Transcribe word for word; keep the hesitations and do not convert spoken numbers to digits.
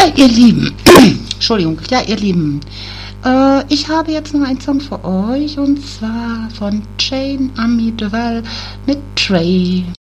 ihr Lieben, Entschuldigung, ja, ihr Lieben, äh, ich habe jetzt noch einen Song für euch und zwar von Jane Ami Duval mit Trey.